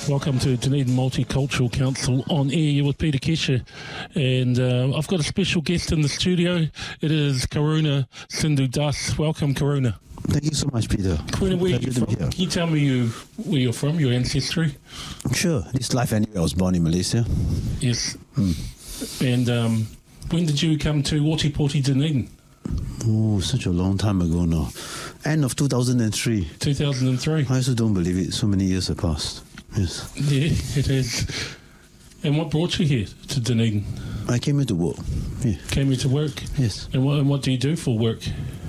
Welcome to Dunedin Multicultural Council on air. You're with Peter Kesha, and I've got a special guest in the studio. It is Karuna Sindhu Das. Welcome, Karuna. Thank you so much, Peter. Karuna, where are you from? Can you tell me where you're from, your ancestry? Sure. This life anyway, I was born in Malaysia. Yes. And when did you come to Otepoti, Dunedin? Oh, such a long time ago now. End of 2003. 2003. I also don't believe it. So many years have passed. Yes. Yeah, it has. And what brought you here to Dunedin? I came here to work. Yeah. Came here to work? Yes. And what do you do for work?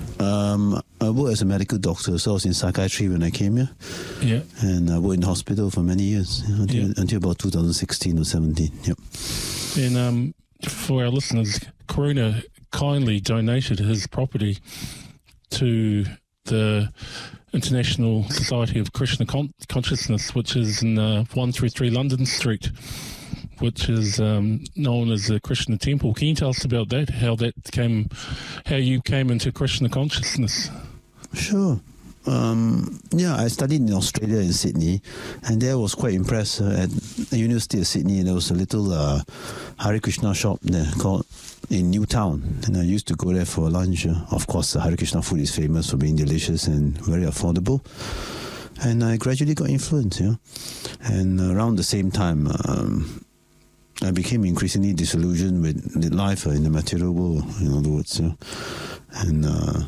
I work as a medical doctor, so I was in psychiatry when I came here. Yeah. And I worked in hospital for many years, until about 2016 or 17. Yep. And for our listeners, Karuna kindly donated his property to the International Society of Krishna Consciousness, which is in 133 London Street, which is known as the Krishna Temple. Can you tell us about that? How you came into Krishna consciousness? Sure. I studied in Australia, in Sydney, and there I was quite impressed. At the University of Sydney, there was a little Hare Krishna shop there called in Newtown, and I used to go there for lunch. Of course, the Hare Krishna food is famous for being delicious and very affordable. And I gradually got influenced, And around the same time, I became increasingly disillusioned with life in the material world, in other words. And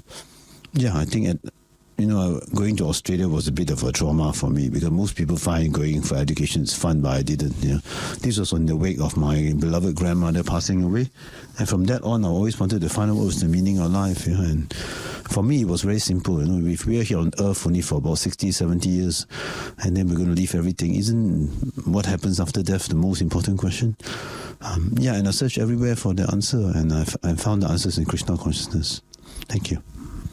I think going to Australia was a bit of a trauma for me, because most people find going for education is fun, but I didn't. This was in the wake of my beloved grandmother passing away, and from that on, I always wanted to find out what was the meaning of life. And for me, it was very simple. If we are here on Earth only for about 60, 70 years, and then we're going to leave everything, isn't what happens after death the most important question? And I searched everywhere for the answer, and I found the answers in Krishna consciousness. Thank you.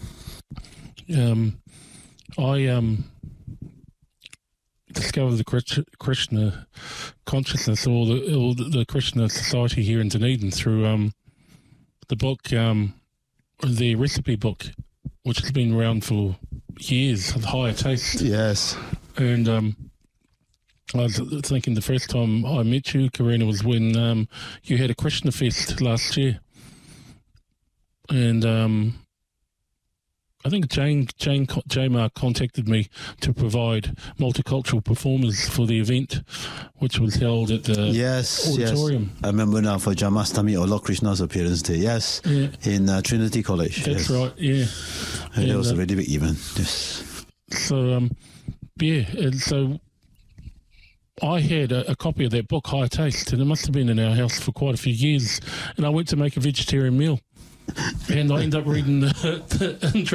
I discovered the Krishna consciousness, or the Krishna Society here in Dunedin, through the book, the recipe book, which has been around for years, Higher Taste. Yes. And I was thinking the first time I met you, Karuna, was when you had a Krishna Fest last year. And I think Jamar contacted me to provide multicultural performers for the event, which was held at the auditorium. Yes. I remember now, for Jamastami or Lord Krishna's appearance day. Yes, in Trinity College. That's right, yeah. And that was a really big event, yes. So, and so I had a copy of that book, Higher Taste, and it must have been in our house for quite a few years, and I went to make a vegetarian meal. And I ended up reading the intro